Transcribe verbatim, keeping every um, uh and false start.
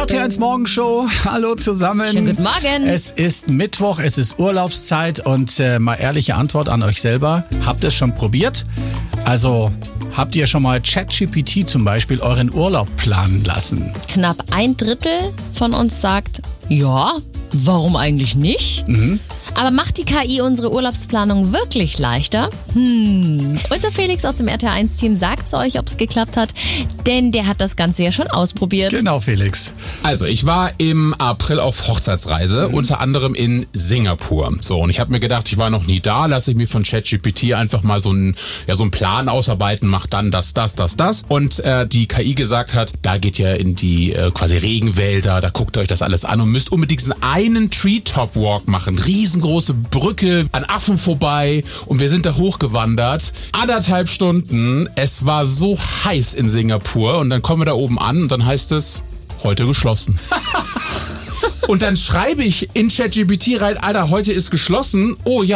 R T eins Morgenshow. Hallo zusammen. Schönen guten Morgen. Es ist Mittwoch, es ist Urlaubszeit und äh, mal ehrliche Antwort an euch selber. Habt ihr es schon probiert? Also habt ihr schon mal ChatGPT zum Beispiel euren Urlaub planen lassen? Knapp ein Drittel von uns sagt, ja, warum eigentlich nicht? Mhm. Aber macht die K I unsere Urlaubsplanung wirklich leichter? Hm. Unser Felix aus dem R T eins Team sagt's euch, ob's geklappt hat, denn der hat das Ganze ja schon ausprobiert. Genau, Felix. Also, ich war im April auf Hochzeitsreise, mhm. unter anderem in Singapur. So, und ich habe mir gedacht, ich war noch nie da, lasse ich mir von ChatGPT einfach mal so einen, ja, so einen Plan ausarbeiten, mach dann das, das, das, das. Und äh, die K I gesagt hat, da geht ihr in die äh, quasi Regenwälder, da guckt ihr euch das alles an und müsst unbedingt diesen einen Treetop Walk machen. Riesengroße Brücke an Affen vorbei und wir sind da hochgewandert. Anderthalb Stunden. Es war so heiß in Singapur und dann kommen wir da oben an und dann heißt es, heute geschlossen. Und dann schreibe ich in ChatGPT rein, Alter, heute ist geschlossen. Oh ja.